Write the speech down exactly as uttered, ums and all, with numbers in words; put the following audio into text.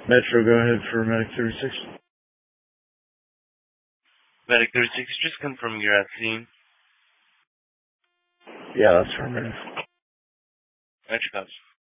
Metro, go ahead for Medic thirty-six. Medic thirty-six, just confirming you're at scene. Yeah, that's affirmative. Metro cops.